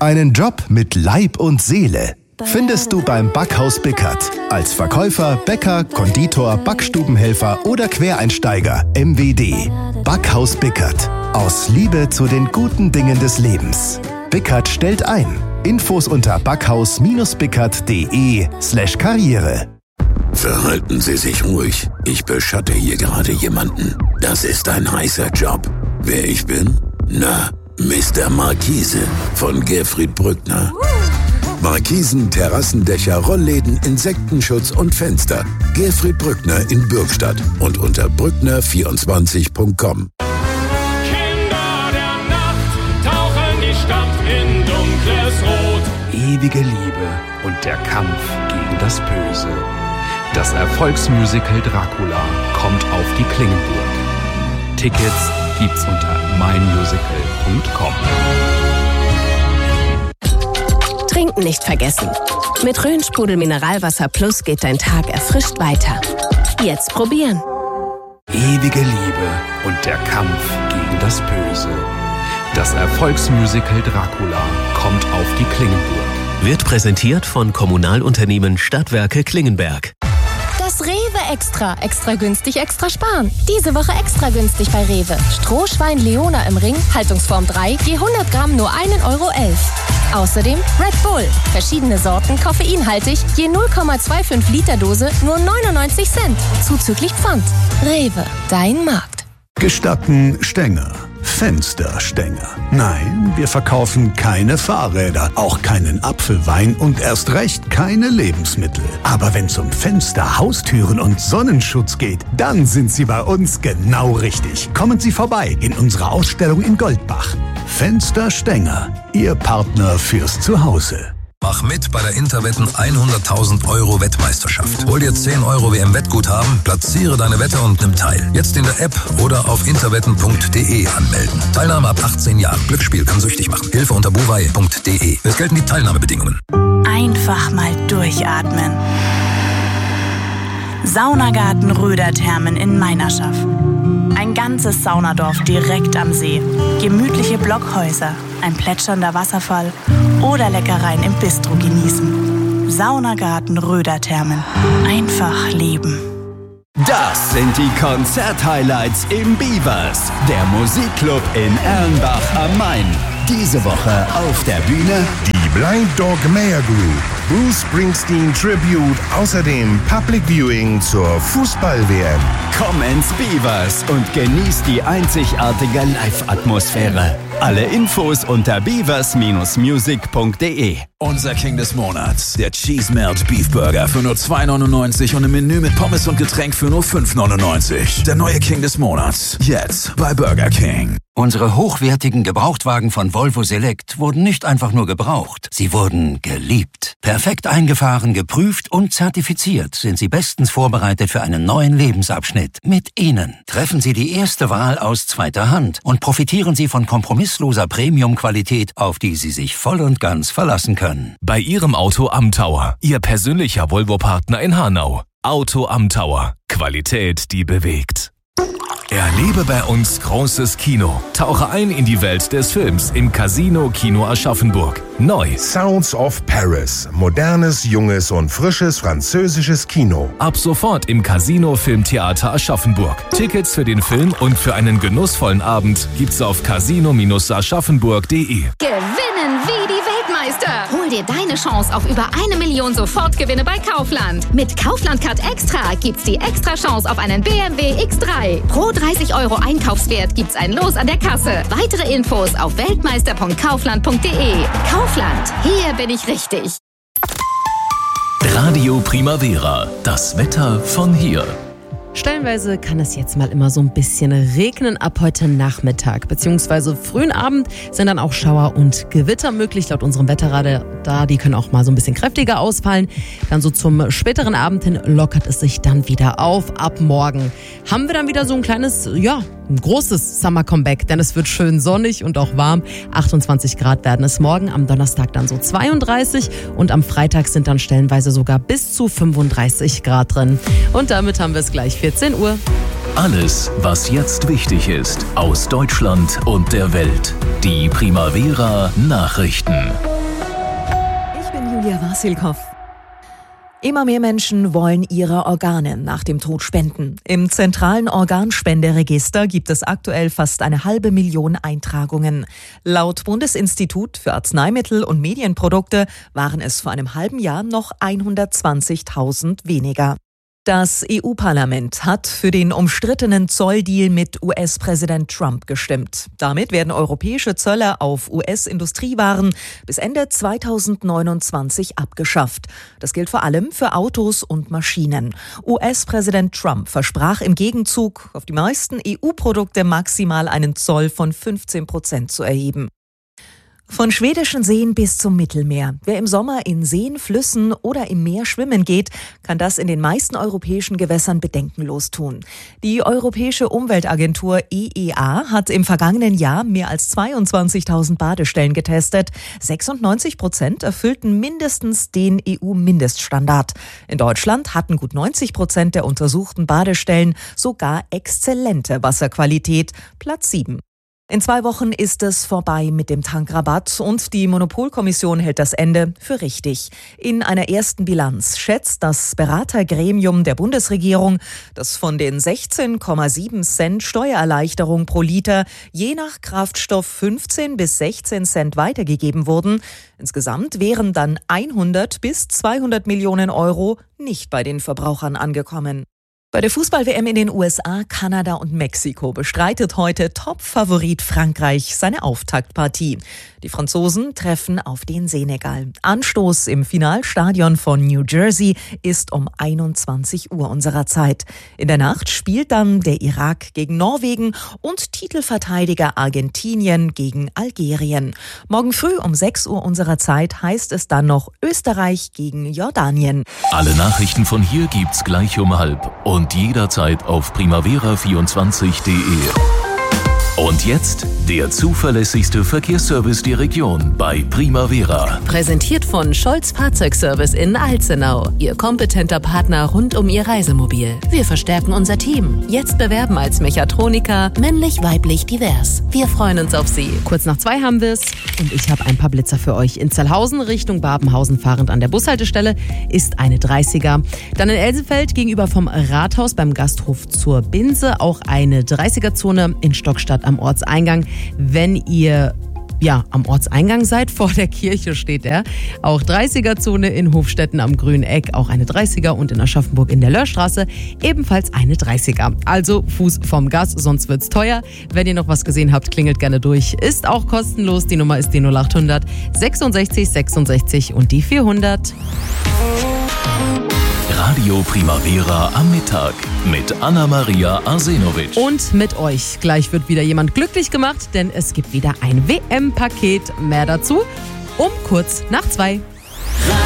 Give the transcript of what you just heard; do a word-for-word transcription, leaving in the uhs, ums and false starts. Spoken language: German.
Einen Job mit Leib und Seele findest du beim Backhaus Bickert. Als Verkäufer, Bäcker, Konditor, Backstubenhelfer oder Quereinsteiger. M W D. Backhaus Bickert. Aus Liebe zu den guten Dingen des Lebens. Bickert stellt ein. Infos unter backhaus-bickert.de slash Karriere. Verhalten Sie sich ruhig. Ich beschatte hier gerade jemanden. Das ist ein heißer Job. Wer ich bin? Na, Mister Markise von Gerfried Brückner. Markisen, Terrassendächer, Rollläden, Insektenschutz und Fenster. Gerfried Brückner in Bürgstadt und unter brückner vierundzwanzig punkt com. Kinder der Nacht tauchen die Stadt in dunkles Rot. Ewige Liebe und der Kampf gegen das Böse. Das Erfolgsmusical Dracula kommt auf die Klingenburg. Tickets gibt's unter meinmusical punkt com. Trinken nicht vergessen. Mit Rhön-Sprudel Mineralwasser Plus geht dein Tag erfrischt weiter. Jetzt probieren. Ewige Liebe und der Kampf gegen das Böse. Das Erfolgsmusical Dracula kommt auf die Klingenburg. Wird präsentiert von Kommunalunternehmen Stadtwerke Klingenberg. Das Rewe Extra. Extra günstig, extra sparen. Diese Woche extra günstig bei Rewe. Strohschwein Leona im Ring, Haltungsform drei, je hundert Gramm nur ein Euro elf. Außerdem Red Bull. Verschiedene Sorten, koffeinhaltig, je null Komma fünfundzwanzig Liter Dose, nur neunundneunzig Cent. Zuzüglich Pfand. Rewe, dein Markt. Gestatten Stänger. Fensterstänger. Nein, wir verkaufen keine Fahrräder, auch keinen Apfelwein und erst recht keine Lebensmittel. Aber wenn es um Fenster, Haustüren und Sonnenschutz geht, dann sind Sie bei uns genau richtig. Kommen Sie vorbei in unserer Ausstellung in Goldbach. Fensterstänger, Ihr Partner fürs Zuhause. Mach mit bei der Interwetten hunderttausend Euro Wettmeisterschaft. Hol dir zehn Euro W M-Wettguthaben, platziere deine Wette und nimm teil. Jetzt in der App oder auf interwetten punkt de anmelden. Teilnahme ab achtzehn Jahren. Glücksspiel kann süchtig machen. Hilfe unter buwei punkt de. Es gelten die Teilnahmebedingungen. Einfach mal durchatmen. Saunagarten Röderthermen in Meinerschaff. Ein ganzes Saunadorf direkt am See. Gemütliche Blockhäuser, ein plätschernder Wasserfall oder Leckereien im Bistro genießen. Saunagarten Röderthermen. Einfach leben. Das sind die Konzert-Highlights im Beavers, der Musikclub in Erlenbach am Main. Diese Woche auf der Bühne die Blind Dog Mayer Group, Bruce Springsteen Tribute, außerdem Public Viewing zur Fußball-W M. Komm ins Beavers und genieß die einzigartige Live-Atmosphäre. Alle Infos unter beavers Bindestrich music punkt de. Unser King des Monats, der Cheese Melt Beef Burger für nur zwei neunundneunzig und ein Menü mit Pommes und Getränk für nur fünf neunundneunzig. Der neue King des Monats, jetzt bei Burger King. Unsere hochwertigen Gebrauchtwagen von Volvo Select wurden nicht einfach nur gebraucht, sie wurden geliebt. Perfekt eingefahren, geprüft und zertifiziert sind sie bestens vorbereitet für einen neuen Lebensabschnitt. Mit ihnen treffen Sie die erste Wahl aus zweiter Hand und profitieren Sie von kompromissloser Premium-Qualität, auf die Sie sich voll und ganz verlassen können. Bei Ihrem Auto am Tower, Ihr persönlicher Volvo-Partner in Hanau. Auto am Tower. Qualität, die bewegt. Erlebe bei uns großes Kino. Tauche ein in die Welt des Films im Casino Kino Aschaffenburg. Neu. Sounds of Paris. Modernes, junges und frisches französisches Kino. Ab sofort im Casino Filmtheater Aschaffenburg. Tickets für den Film und für einen genussvollen Abend gibt's auf casino Bindestrich aschaffenburg punkt de. Gewinnen wie die Weltmeister. Hol dir deine Chance auf über eine Million Sofortgewinne bei Kaufland. Mit Kaufland Card Extra gibt's die extra Chance auf einen B M W X drei. Pro dreißig Euro Einkaufswert gibt's ein Los an der Kasse. Weitere Infos auf weltmeister punkt kaufland punkt de. Kaufland, hier bin ich richtig. Radio Primavera, das Wetter von hier. Stellenweise kann es jetzt mal immer so ein bisschen regnen ab heute Nachmittag, beziehungsweise frühen Abend sind dann auch Schauer und Gewitter möglich, laut unserem Wetterradar. Da, die können auch mal so ein bisschen kräftiger ausfallen. Dann so zum späteren Abend hin lockert es sich dann wieder auf. Ab morgen haben wir dann wieder so ein kleines, ja, ein großes Summer-Comeback, denn es wird schön sonnig und auch warm. achtundzwanzig Grad werden es morgen, am Donnerstag dann so zweiunddreißig und am Freitag sind dann stellenweise sogar bis zu fünfunddreißig Grad drin. Und damit haben wir es gleich vierzehn Uhr. Alles, was jetzt wichtig ist, aus Deutschland und der Welt. Die Primavera Nachrichten. Julia Wasilkow. Immer mehr Menschen wollen ihre Organe nach dem Tod spenden. Im zentralen Organspenderegister gibt es aktuell fast eine halbe Million Eintragungen. Laut Bundesinstitut für Arzneimittel und Medienprodukte waren es vor einem halben Jahr noch hundertzwanzigtausend weniger. Das E U-Parlament hat für den umstrittenen Zolldeal mit U S-Präsident Trump gestimmt. Damit werden europäische Zölle auf U S-Industriewaren bis Ende zweitausendneunundzwanzig abgeschafft. Das gilt vor allem für Autos und Maschinen. U S-Präsident Trump versprach im Gegenzug, auf die meisten E U-Produkte maximal einen Zoll von fünfzehn Prozent zu erheben. Von schwedischen Seen bis zum Mittelmeer. Wer im Sommer in Seen, Flüssen oder im Meer schwimmen geht, kann das in den meisten europäischen Gewässern bedenkenlos tun. Die Europäische Umweltagentur E E A hat im vergangenen Jahr mehr als zweiundzwanzigtausend Badestellen getestet. sechsundneunzig Prozent erfüllten mindestens den E U-Mindeststandard. In Deutschland hatten gut neunzig Prozent der untersuchten Badestellen sogar exzellente Wasserqualität, Platz sieben. In zwei Wochen ist es vorbei mit dem Tankrabatt und die Monopolkommission hält das Ende für richtig. In einer ersten Bilanz schätzt das Beratergremium der Bundesregierung, dass von den sechzehn Komma sieben Cent Steuererleichterung pro Liter je nach Kraftstoff fünfzehn bis sechzehn Cent weitergegeben wurden. Insgesamt wären dann hundert bis zweihundert Millionen Euro nicht bei den Verbrauchern angekommen. Bei der Fußball-W M in den U S A, Kanada und Mexiko bestreitet heute Top-Favorit Frankreich seine Auftaktpartie. Die Franzosen treffen auf den Senegal. Anstoß im Finalstadion von New Jersey ist um einundzwanzig Uhr unserer Zeit. In der Nacht spielt dann der Irak gegen Norwegen und Titelverteidiger Argentinien gegen Algerien. Morgen früh um sechs Uhr unserer Zeit heißt es dann noch Österreich gegen Jordanien. Alle Nachrichten von hier gibt's gleich um halb und jederzeit auf primavera vierundzwanzig punkt de. Und jetzt der zuverlässigste Verkehrsservice der Region bei Primavera. Präsentiert von Scholz Fahrzeugservice in Alzenau. Ihr kompetenter Partner rund um Ihr Reisemobil. Wir verstärken unser Team. Jetzt bewerben als Mechatroniker, männlich, weiblich, divers. Wir freuen uns auf Sie. Kurz nach zwei haben wir es und ich habe ein paar Blitzer für euch. In Zellhausen Richtung Babenhausen fahrend an der Bushaltestelle ist eine dreißiger. Dann in Elsenfeld gegenüber vom Rathaus beim Gasthof zur Binse auch eine dreißiger-Zone. In Stockstadt am Ortseingang. Wenn ihr ja am Ortseingang seid, vor der Kirche steht er. Auch dreißiger-Zone in Hofstetten am Grünen Eck, auch eine dreißiger und in Aschaffenburg in der Löhrstraße ebenfalls eine dreißiger. Also Fuß vom Gas, sonst wird's teuer. Wenn ihr noch was gesehen habt, klingelt gerne durch. Ist auch kostenlos. Die Nummer ist die null achthundert sechsundsechzig sechsundsechzig und die vierhundert. Radio Primavera am Mittag mit Anna-Maria Arsenovic. Und mit euch. Gleich wird wieder jemand glücklich gemacht, denn es gibt wieder ein W M-Paket. Mehr dazu um kurz nach zwei.